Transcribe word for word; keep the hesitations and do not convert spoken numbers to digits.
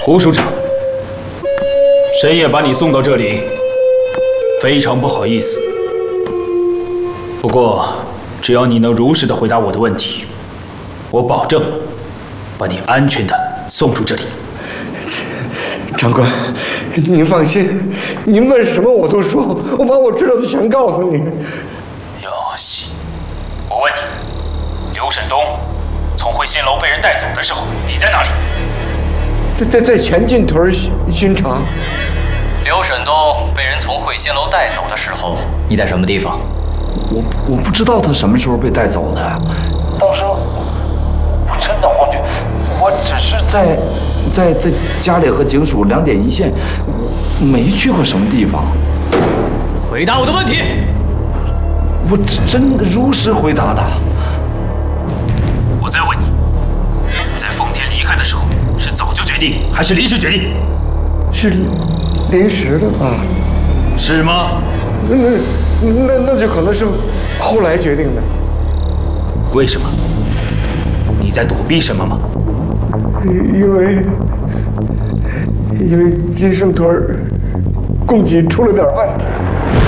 胡署长，深夜把你送到这里，非常不好意思。不过，只要你能如实的回答我的问题，我保证把你安全的送出这里。 长官，您放心，您问什么我都说，我把我知道的全告诉你。 有戏！我问你，刘沈东从汇仙楼被人带走的时候，你在哪里？ 在在在前进屯巡巡查。 刘沈东被人从汇仙楼带走的时候，你在什么地方？ 我我不知道他什么时候被带走的。当时我真的忘记，我只是在在在家里和警署两点一线，没去过什么地方。 回答我的问题。 我真如实回答的。 我再问你，在奉天离开的时候，是早就决定，还是临时决定？ 是临时的吧？ 是吗？ 那那那就可能是后来决定的。 为什么？你在躲避什么吗？ 因为因为金盛屯供给出了点问题。